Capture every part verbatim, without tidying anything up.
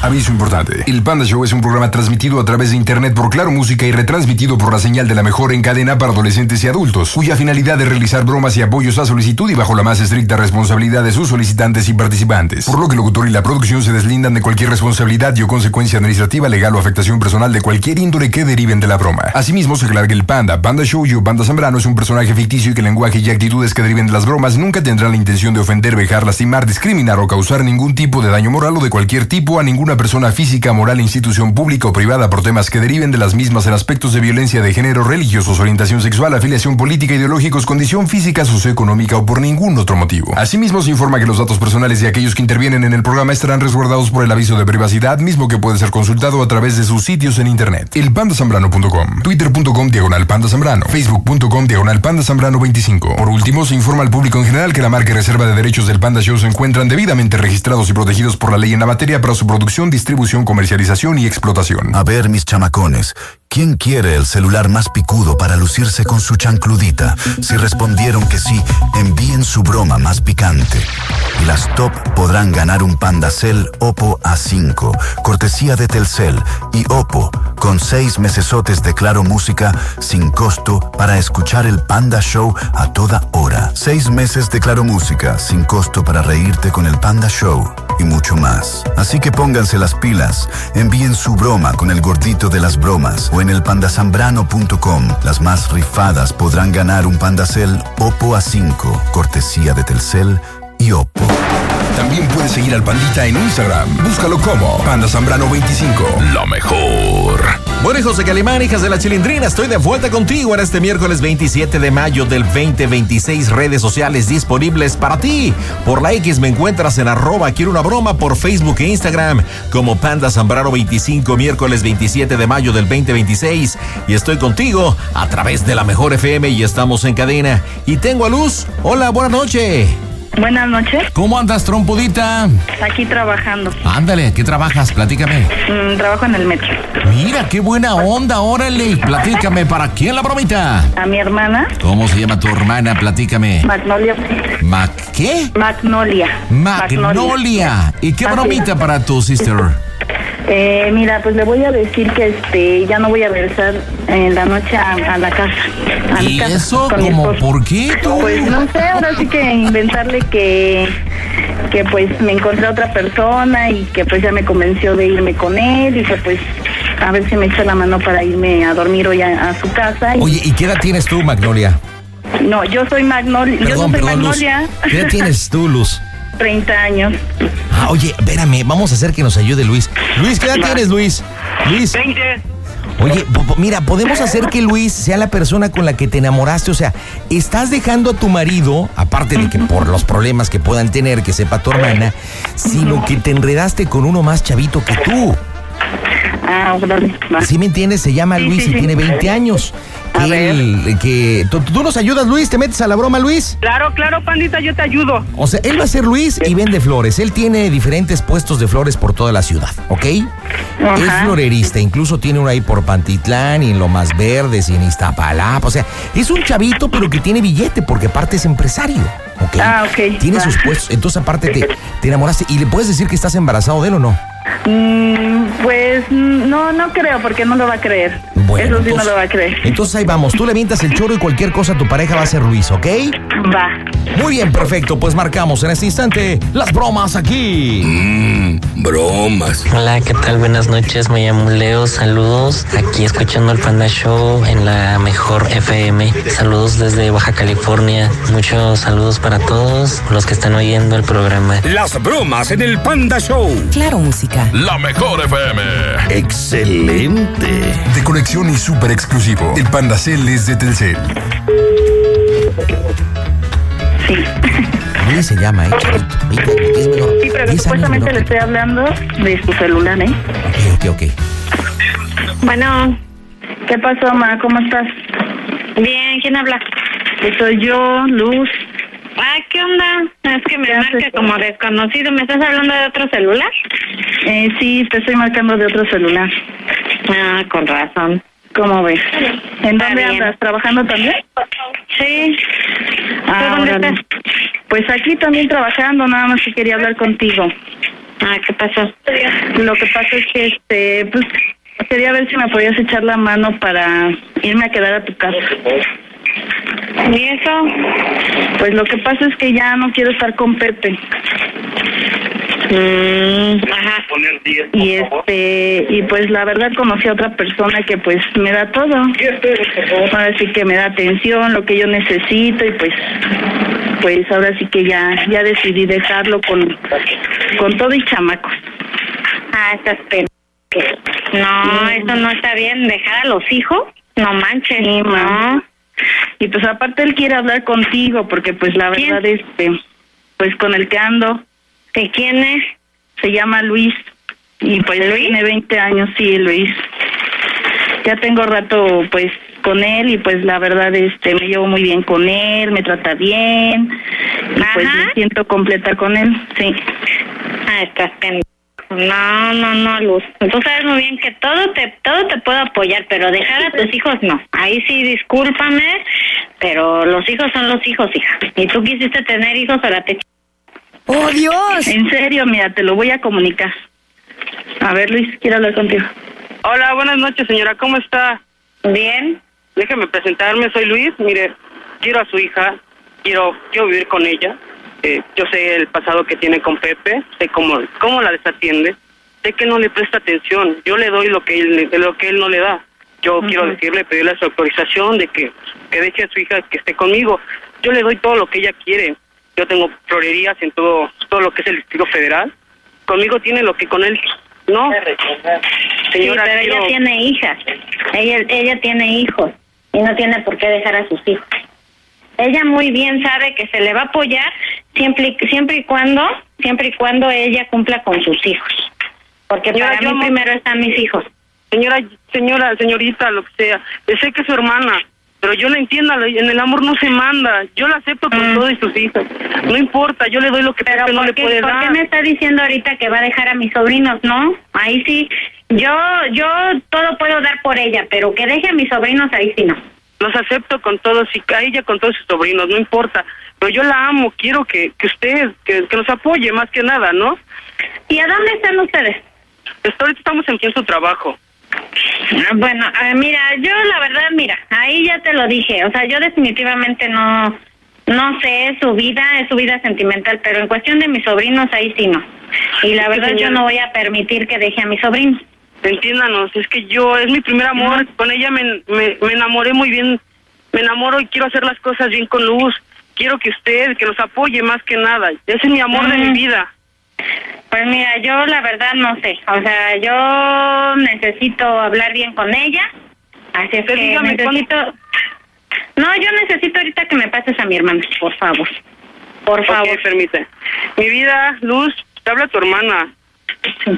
Aviso importante. El Panda Show es un programa transmitido a través de internet por Claro Música y retransmitido por la señal de la mejor en cadena para adolescentes y adultos, cuya finalidad es realizar bromas y apoyos a solicitud y bajo la más estricta responsabilidad de sus solicitantes y participantes. Por lo que el locutor y la producción se deslindan de cualquier responsabilidad y o consecuencia administrativa, legal o afectación personal de cualquier índole que deriven de la broma. Asimismo, se aclara que el Panda, Panda Show y o Panda Zambrano es un personaje ficticio y que el lenguaje y actitudes que deriven de las bromas nunca tendrán la intención de ofender, vejar, lastimar, discriminar o causar ningún tipo de daño moral o de cualquier tipo a ninguna persona física, moral, institución pública o privada por temas que deriven de las mismas en aspectos de violencia de género, religiosos, orientación sexual, afiliación política, ideológicos, condición física, socioeconómica o por ningún otro motivo. Asimismo, se informa que los datos personales de aquellos que intervienen en el programa estarán resguardados por el aviso de privacidad, mismo que puede ser consultado a través de sus sitios en internet. el panda zambrano punto com, twitter punto com diagonal panda zambrano, facebook punto com diagonal panda zambrano veinticinco. Por último, se informa al público en general que la marca y reserva de derechos del Panda Show se encuentran debidamente registrados y protegidos por la ley en la materia para su producción, distribución, comercialización y explotación. A ver, mis chamacones, ¿quién quiere el celular más picudo para lucirse con su chancludita? Si respondieron que sí, envíen su broma más picante. Las top podrán ganar un Pandacel Oppo A cinco, cortesía de Telcel y Oppo, con seis mesesotes de Claro Música sin costo para escuchar el Panda Show a toda hora. Seis meses de Claro Música sin costo para reírte con el Panda Show y mucho más. Así que pónganse las pilas, envíen su broma con el gordito de las bromas o en el panda zambrano punto com. Las más rifadas podrán ganar un Pandacel Oppo A cinco, cortesía de Telcel y Oppo. También puedes seguir al Pandita en Instagram. Búscalo como Panda Zambrano veinticinco. Lo mejor. Bueno, hijos de Calimán, hijas de la Chilindrina, estoy de vuelta contigo en este miércoles veintisiete de mayo del veinte veintiséis. Redes sociales disponibles para ti. Por la X me encuentras en arroba quiero una broma, por Facebook e Instagram como Panda Zambrano veinticinco, miércoles veintisiete de mayo del veinte veintiséis. Y estoy contigo a través de la mejor F M y estamos en cadena. Y tengo a Luz. Hola, buenas noches. Buenas noches. ¿Cómo andas, trompudita? Aquí trabajando. Ándale, ¿qué trabajas? Platícame. Mm, trabajo en el metro. Mira, qué buena onda, órale. Platícame, ¿para quién la bromita? A mi hermana. ¿Cómo se llama tu hermana? Platícame. Magnolia. ¿Mac qué? Magnolia. Magnolia. Magnolia. ¿Y qué bromita para tu sister? Eh, mira, pues le voy a decir que este ya no voy a regresar en la noche a, a la casa. A ¿Y casa, eso? ¿Cómo? ¿Por qué tú? Pues no sé, ahora sí que inventarle que que pues me encontré a otra persona y que pues ya me convenció de irme con él y que pues a ver si me echa la mano para irme a dormir hoy a, a su casa. Y... Oye, ¿y qué edad tienes tú, Magnolia? No, yo soy Magnolia. Perdón, yo no soy perdón, Magnolia. Luz. ¿Qué edad tienes tú, Luz? treinta años. Ah, oye, espérame, vamos a hacer que nos ayude Luis. Luis, ¿qué edad tienes, Luis? Luis. veinte. Oye, po- po- mira, podemos hacer que Luis sea la persona con la que te enamoraste. O sea, estás dejando a tu marido, aparte de que por los problemas que puedan tener, que sepa tu hermana, sino que te enredaste con uno más chavito que tú. Ah, dale, va. ¿Sí me entiendes? Se llama Sí, Luis sí, y sí. tiene veinte años. A Que ver. él, que ¿tú, tú nos ayudas, Luis? ¿Te metes a la broma, Luis? Claro, claro, Pandita, yo te ayudo. O sea, él va a ser Luis y vende flores. Él tiene diferentes puestos de flores por toda la ciudad, ¿ok? Ajá. Es florerista, incluso tiene uno ahí por Pantitlán y en Lomas Verdes y en Iztapalapa. O sea, es un chavito, pero que tiene billete porque aparte es empresario, ¿ok? Ah, ok, Tiene va. sus puestos, entonces aparte te, te enamoraste. ¿Y le puedes decir que estás embarazado de él o no? Mm, pues mm, no, no creo porque no lo va a creer. Bueno, Eso sí entonces, no lo va a creer. Entonces ahí vamos, tú le avientas el choro y cualquier cosa tu pareja va a ser Luis, ¿ok? Va. Muy bien, perfecto, pues marcamos en este instante las bromas aquí. Mmm, bromas. Hola, ¿qué tal? Buenas noches, me llamo Leo, saludos. Aquí escuchando el Panda Show en la mejor F M. Saludos desde Baja California. Muchos saludos para todos los que están oyendo el programa. Las bromas en el Panda Show. Claro Música. La mejor F M. Excelente. De conexión y súper exclusivo. El Pandacel es de Telcel. Sí. Luis se llama, ¿eh, chavito? veinte años, es menor. Sí, pero diez años supuestamente menor le que estoy hablando de su celular, ¿eh? tú. Ok, ok, ok. Bueno. ¿Qué pasó, ma? ¿Cómo estás? Bien, ¿quién habla? Pues soy yo, Luz. Ah, ¿qué onda? Es que me ¿Qué marca haces? como desconocido. ¿Me estás hablando de otro celular? Eh, sí, te estoy marcando de otro celular. Ah, con razón. ¿Cómo ves? ¿En Está dónde bien. andas? ¿Trabajando también? Sí. Ah, ¿Tú dónde órale. estás? Pues aquí también trabajando, nada más que quería hablar contigo. Ah, ¿qué pasó? Lo que pasa es que, este, pues, quería ver si me podías echar la mano para irme a quedar a tu casa. ¿Y eso? Pues lo que pasa es que ya no quiero estar con Pepe. Mm, ajá. Y este, y pues la verdad conocí a otra persona que pues me da todo. Ahora sí que me da atención, lo que yo necesito y pues, pues ahora sí que ya, ya decidí dejarlo con, con todo y chamacos. Ah, estás pen... No, mm. Eso no está bien, dejar a los hijos, no manches, sí, no. Y pues aparte él quiere hablar contigo porque pues la ¿Quién? verdad este, pues con el que ando. ¿De quién es? Se llama Luis y pues ¿Luis? Tiene veinte años, sí, Luis. Ya tengo rato pues con él y pues la verdad este me llevo muy bien con él, me trata bien y Ajá. pues me siento completa con él, sí. Ah, estás pendejo. No, no, no, Luz. Tú sabes muy bien que todo te todo te puedo apoyar, pero dejar a tus hijos no. Ahí sí, discúlpame, pero los hijos son los hijos, hija. Y tú quisiste tener hijos, ahora te... ¡Oh, Dios! En serio, mira, te lo voy a comunicar. A ver, Luis, quiero hablar contigo. Hola, buenas noches, señora. ¿Cómo está? Bien. Déjeme presentarme. Soy Luis. Mire, quiero a su hija. Quiero, quiero vivir con ella. Eh, yo sé el pasado que tiene con Pepe. Sé cómo, cómo la desatiende. Sé que no le presta atención. Yo le doy lo que él, lo que él no le da. Yo uh-huh. quiero decirle, pedirle su autorización de que, que deje a su hija que esté conmigo. Yo le doy todo lo que ella quiere. Yo tengo florerías en todo todo lo que es el Distrito Federal. Conmigo tiene lo que con él no. Señora, sí, pero quiero... ella tiene hijas. Ella ella tiene hijos y no tiene por qué dejar a sus hijos. Ella muy bien sabe que se le va a apoyar siempre siempre y cuando siempre y cuando ella cumpla con sus hijos. Porque señora, para mí amo... primero están mis hijos. Señora, señora, señorita, lo que sea. Yo sé que es su hermana. Pero yo la entiendo, en el amor no se manda. Yo la acepto con mm. todos sus hijos. No importa, yo le doy lo que pero Pepe no le puede ¿por dar. ¿Por qué me está diciendo ahorita que va a dejar a mis sobrinos? No, ahí sí. Yo yo todo puedo dar por ella, pero que deje a mis sobrinos, ahí sí no. Los acepto con todos, y a ella con todos sus sobrinos, no importa. Pero yo la amo, quiero que, que usted, que, que nos apoye más que nada, ¿no? ¿Y a dónde están ustedes? Pues ahorita estamos en su trabajo. Bueno, eh, mira, yo la verdad, mira, ahí ya te lo dije, o sea, yo definitivamente no, no sé su vida, es su vida sentimental, pero en cuestión de mis sobrinos, ahí sí no. Y la verdad yo no voy a permitir que deje a mis sobrinos. Entiéndanos, es que yo, es mi primer amor, uh-huh. con ella me, me, me enamoré muy bien, me enamoro y quiero hacer las cosas bien con Luz, quiero que usted, que nos apoye más que nada, ese es mi amor uh-huh. de mi vida. Pues mira, yo la verdad no sé, o sea, yo necesito hablar bien con ella, así es que dígame, necesito... ¿cuándo? No, yo necesito ahorita que me pases a mi hermana, por favor, por favor. Ok, permite. Mi vida, Luz, te habla tu hermana. Sí.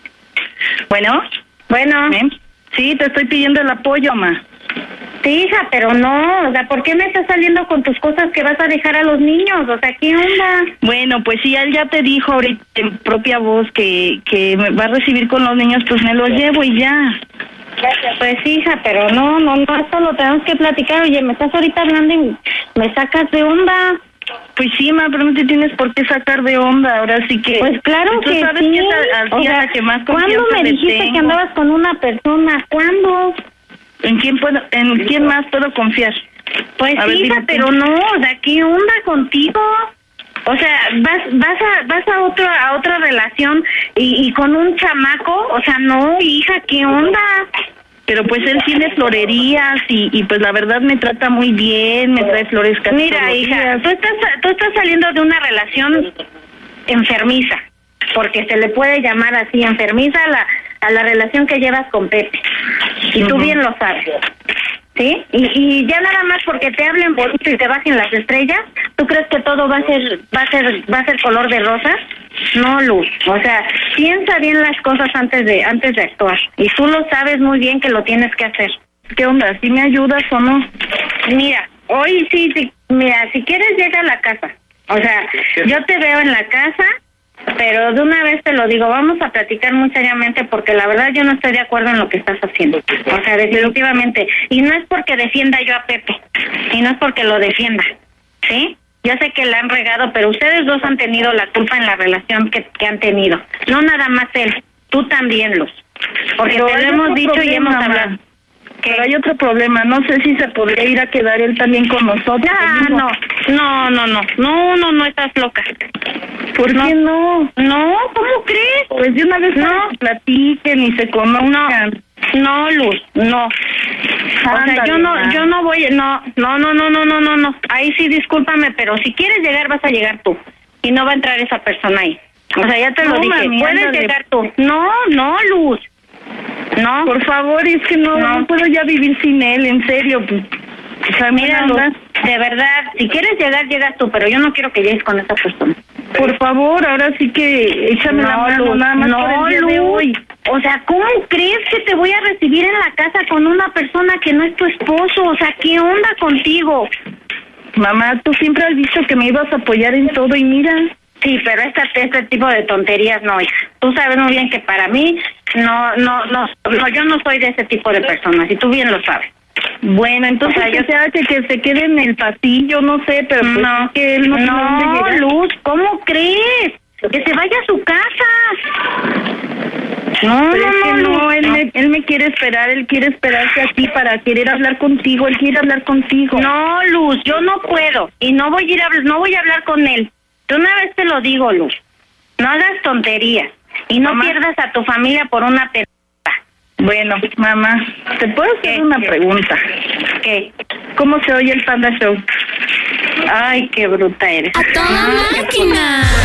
Bueno, bueno. ¿Eh? Sí, te estoy pidiendo el apoyo, ma. Sí, hija, pero no, o sea, ¿por qué me estás saliendo con tus cosas que vas a dejar a los niños? O sea, ¿qué onda? Bueno, pues si él ya te dijo ahorita en propia voz que, que me va a recibir con los niños, pues me los llevo y ya. Pues hija, pero no, no, no, esto lo tenemos que platicar. Oye, me estás ahorita hablando y me sacas de onda. Pues sí, ma, pero no te tienes por qué sacar de onda, ahora sí que... Pues claro que sabes sí. Que es a, a, o sea, que más ¿cuándo me dijiste tengo? Que andabas con una persona? ¿Cuándo? ¿En quién puedo, en quién más puedo confiar? Pues a sí, hija, pero no, o sea, ¿qué onda contigo? O sea, vas vas a vas a otra a otra relación y, y con un chamaco, o sea, no, hija, ¿qué onda? Pero pues él tiene florerías y, y pues la verdad me trata muy bien, me trae flores casi Mira, todos los hija, días. tú estás tú estás saliendo de una relación enfermiza, porque se le puede llamar así, enfermiza a la a la relación que llevas con Pepe. Y uh-huh. tú bien lo sabes. ¿Sí? Y, y ya nada más porque te hablen bonito y te bajen las estrellas, ¿tú crees que todo va a ser va a ser va a ser color de rosas? No, Luz. O sea, piensa bien las cosas antes de antes de actuar. Y tú lo sabes muy bien que lo tienes que hacer. ¿Qué onda? ¿Sí me ayudas o no? Mira, hoy sí, sí, mira, si quieres llega a la casa. O sea, yo te veo en la casa, pero de una vez te lo digo, vamos a platicar muy seriamente porque la verdad yo no estoy de acuerdo en lo que estás haciendo. O sea, definitivamente. Y no es porque defienda yo a Pepe, y no es porque lo defienda, ¿sí? Yo sé que la han regado, pero ustedes dos han tenido la culpa en la relación que, que han tenido. No nada más él, tú también, Luz. Porque Pero te lo hay hemos otro dicho y problema, hemos mamá. hablado. Pero hay otro problema, no sé si se podría ir a quedar él también con nosotros. Ah, no, no, no, no, no, no, no estás loca. ¿Por no. qué no? No, ¿cómo crees? Pues de una vez no platiquen y se conozcan. No, Luz, no. O sea, Ándale, yo no, ma. yo no voy, no, no, no, no, no, no, no, no. Ahí sí, discúlpame, pero si quieres llegar, vas a llegar tú. Y no va a entrar esa persona ahí. O sea, ya te lo No, dije, mami, puedes ándale. llegar tú. No, no, Luz. No. Por favor, es que no, No. no puedo ya vivir sin él, en serio. O sea, Mira, buena Luz, onda. de verdad, si quieres llegar, llegas tú, pero yo no quiero que llegues con esa persona. Por favor, ahora sí que échame la mano, Luz, nada más no, por el día de Luz. hoy. O sea, ¿cómo crees que te voy a recibir en la casa con una persona que no es tu esposo? O sea, ¿qué onda contigo? Mamá, tú siempre has dicho que me ibas a apoyar en todo y mira. Sí, pero este, este tipo de tonterías no, hija. Tú sabes muy bien que para mí, no, no, no, no, yo no soy de ese tipo de personas, y tú bien lo sabes. Bueno, entonces O sea, que yo- sea que, que se quede en el pasillo, no sé, pero pues No, es que él no tiene dónde no, llegar. Luz, ¿cómo crees? Que se vaya a su casa. No, Pero es no, que no, no, Luz, él, no. Me, él me quiere esperar, él quiere esperarse aquí para querer hablar contigo, él quiere hablar contigo. No, Luz, yo no puedo y no voy a ir a hablar, no voy a hablar con él. De una vez te lo digo, Luz. No hagas tonterías y no Mamá. pierdas a tu familia por una pelota. Bueno, mamá, ¿te puedo hacer ¿Qué? una pregunta? ¿Qué? ¿Cómo se oye el Panda Show? Ay, qué bruta eres. ¡A toda máquina!